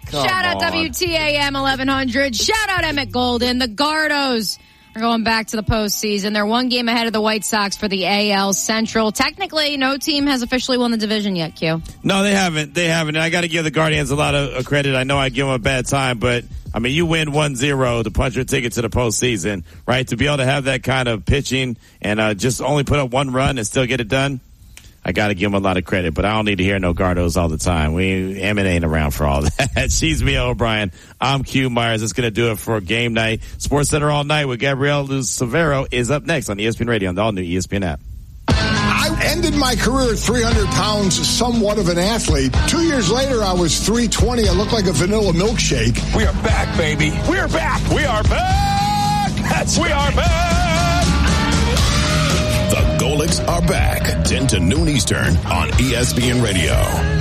Shout out WTAM 1100. Shout out Emmett Golden. The Gardos are going back to the postseason. They're one game ahead of the White Sox for the AL Central. Technically, no team has officially won the division yet, Q. No, they haven't. And I got to give the Guardians a lot of credit. I know I give them a bad time, but I mean, you win 1-0 to punch your ticket to the postseason, right? To be able to have that kind of pitching and just only put up one run and still get it done, I got to give them a lot of credit. But I don't need to hear no Gardos all the time. Emmett ain't around for all that. She's Mia O'Brien. I'm Q Myers. That's going to do it for Game Night. Sports Center All Night with Gabrielle Severo is up next on ESPN Radio on the all-new ESPN app. I ended my career at 300 pounds, somewhat of an athlete. 2 years later, I was 320. I looked like a vanilla milkshake. We are back, baby. We are back. We are back. We are back. The Golics are back. 10 to noon Eastern on ESPN Radio.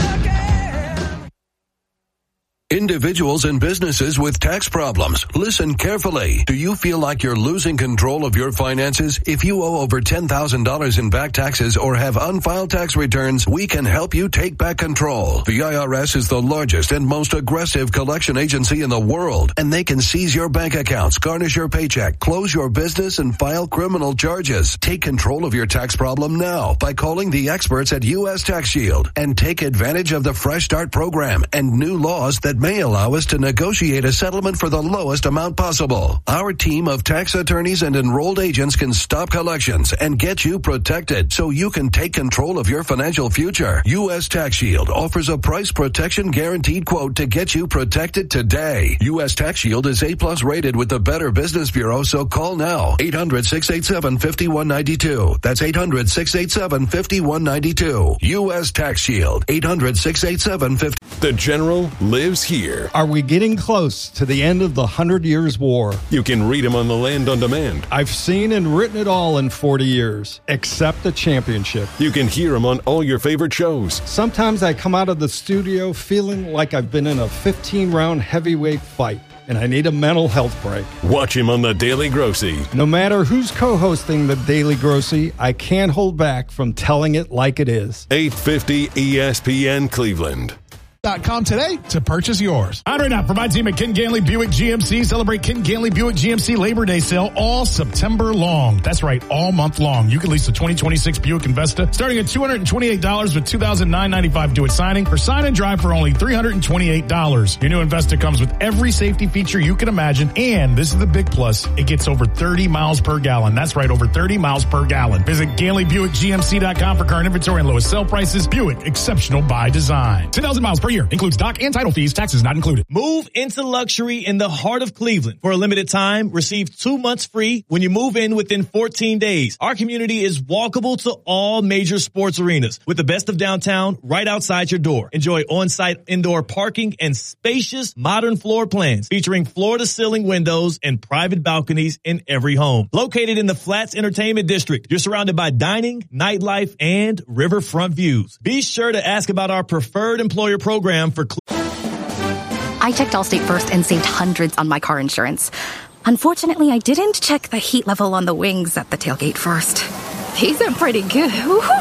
Individuals and businesses with tax problems, listen carefully. Do you feel like you're losing control of your finances? If you owe over $10,000 in back taxes or have unfiled tax returns, we can help you take back control. The IRS is the largest and most aggressive collection agency in the world, and they can seize your bank accounts, garnish your paycheck, close your business, and file criminal charges. Take control of your tax problem now by calling the experts at U.S. Tax Shield and take advantage of the Fresh Start program and new laws that may allow us to negotiate a settlement for the lowest amount possible. Our team of tax attorneys and enrolled agents can stop collections and get you protected so you can take control of your financial future. U.S. Tax Shield offers a price protection guaranteed quote to get you protected today. U.S. Tax Shield is A+ rated with the Better Business Bureau, so call now. 800-687-5192. That's 800-687-5192. U.S. Tax Shield. 800-687-5192. The General lives here. Are we getting close to the end of the 100 Years' War? You can read him on the Land on Demand. I've seen and written it all in 40 years, except the championship. You can hear him on all your favorite shows. Sometimes I come out of the studio feeling like I've been in a 15-round heavyweight fight, and I need a mental health break. Watch him on The Daily Grossy. No matter who's co-hosting The Daily Grossy, I can't hold back from telling it like it is. 850 ESPN Cleveland. .com today to purchase yours. Honoring up for my team at Ken Ganley Buick GMC. Celebrate Ken Ganley Buick GMC Labor Day sale all September long. That's right, all month long. You can lease the 2026 Buick Investa starting at $228 with $2,995 due at signing, or sign and drive for only $328. Your new Investa comes with every safety feature you can imagine, and this is the big plus, it gets over 30 miles per gallon. That's right, over 30 miles per gallon. Visit GanleyBuickGMC.com for current inventory and lowest sale prices. Buick, exceptional by design. 10,000 miles per year. Includes dock and title fees. Taxes not included. Move into luxury in the heart of Cleveland. For a limited time, receive 2 months free when you move in within 14 days. Our community is walkable to all major sports arenas with the best of downtown right outside your door. Enjoy on-site indoor parking and spacious modern floor plans featuring floor-to-ceiling windows and private balconies in every home. Located in the Flats Entertainment District, you're surrounded by dining, nightlife, and riverfront views. Be sure to ask about our preferred employer program for I checked Allstate first and saved hundreds on my car insurance. Unfortunately, I didn't check the heat level on the wings at the tailgate first. These are pretty good.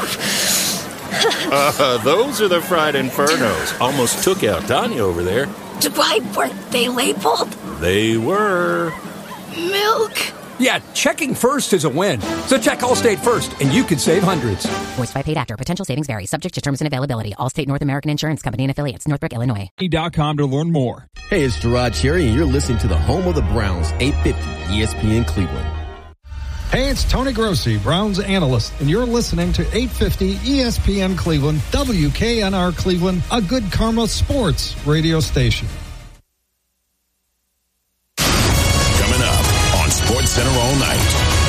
Those are the fried infernos. Almost took out Tanya over there. Why weren't they labeled? They were. Milk. Yeah, checking first is a win. So check Allstate first, and you could save hundreds. Voiced by paid actor. Potential savings vary. Subject to terms and availability. Allstate North American Insurance Company and affiliates. Northbrook, Illinois. .com to learn more. Hey, it's Gerard Cherry, and you're listening to the home of the Browns, 850 ESPN Cleveland. Hey, it's Tony Grossi, Browns analyst, and you're listening to 850 ESPN Cleveland, WKNR Cleveland, a Good Karma sports radio station. Sports Center all night.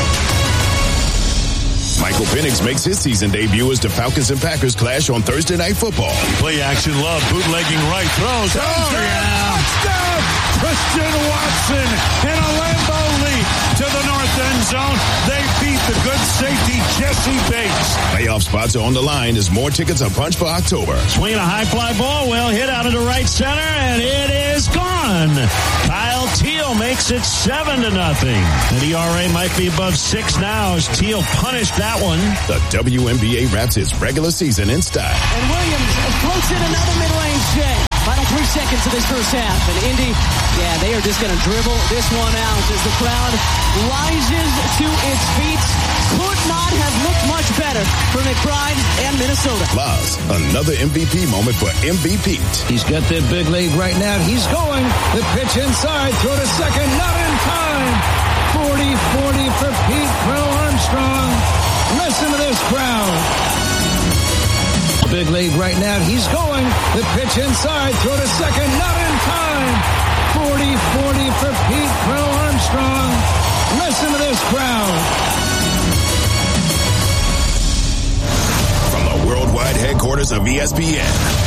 Michael Penix makes his season debut as the Falcons and Packers clash on Thursday Night Football. Play action, Love bootlegging right, throws. Oh, yeah! Touchdown! Christian Watson and a Lambeau leap to the north end zone. They beat the good safety Jesse Bates. Playoff spots are on the line as more tickets are punched for October. Swinging a high fly ball, well hit out into right center, and it is gone. Kyle Teal makes it 7-0. The ERA might be above 6 now as Teal punished that one. The WNBA wraps its regular season in style. And Williams approaching another mid-range J. Final 3 seconds of this first half. And Indy, they are just going to dribble this one out as the crowd rises to its feet. Could not have looked much better for McBride and Minnesota. Plus, another MVP moment for MVP. He's got that big lead right now. He's going. The pitch inside. Throw to second. Not in time. 40-40 for Pete Crow Armstrong. Listen to this crowd. Big lead right now. He's going. The pitch inside. Throw to second. Not in time. 40-40 for Pete Crow Armstrong. Listen to this crowd. From the worldwide headquarters of ESPN,